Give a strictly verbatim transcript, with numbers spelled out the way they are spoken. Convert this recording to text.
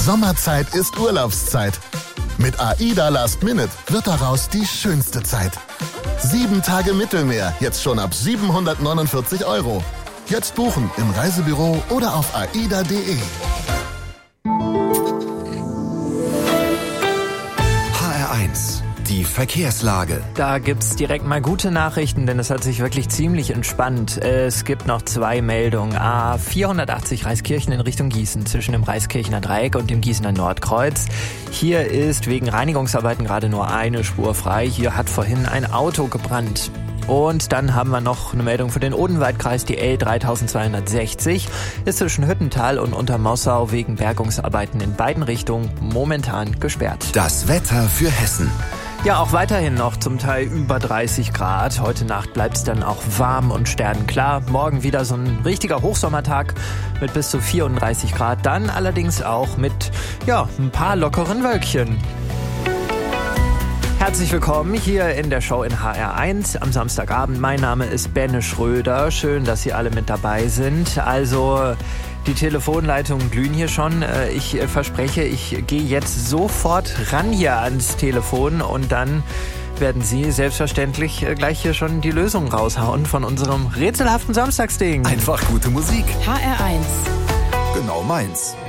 Sommerzeit ist Urlaubszeit. Mit AIDA Last Minute wird daraus die schönste Zeit. Sieben Tage Mittelmeer, jetzt schon ab siebenhundertneunundvierzig Euro. Jetzt buchen im Reisebüro oder auf aida punkt de. H R eins, die Verkehrslage. Da gibt's direkt mal gute Nachrichten, denn es hat sich wirklich ziemlich entspannt. Es gibt noch zwei Meldungen. A vierhundertachtzig Reiskirchen in Richtung Gießen zwischen dem Reiskirchener Dreieck und dem Gießener Nordkreuz. Hier ist wegen Reinigungsarbeiten gerade nur eine Spur frei. Hier hat vorhin ein Auto gebrannt. Und dann haben wir noch eine Meldung für den Odenwaldkreis. Die L dreitausendzweihundertsechzig ist zwischen Hüttental und Untermossau wegen Bergungsarbeiten in beiden Richtungen momentan gesperrt. Das Wetter für Hessen. Ja, auch weiterhin noch zum Teil über dreißig Grad. Heute Nacht bleibt es dann auch warm und sternenklar. Morgen wieder so ein richtiger Hochsommertag mit bis zu vierunddreißig Grad. Dann allerdings auch mit, ja, ein paar lockeren Wölkchen. Herzlich willkommen hier in der Show in H R eins am Samstagabend. Mein Name ist Benne Schröder. Schön, dass Sie alle mit dabei sind. Also die Telefonleitungen glühen hier schon. Ich verspreche, ich gehe jetzt sofort ran hier ans Telefon und dann werden Sie selbstverständlich gleich hier schon die Lösung raushauen von unserem rätselhaften Samstagsding. Einfach gute Musik. H R eins. Genau meins.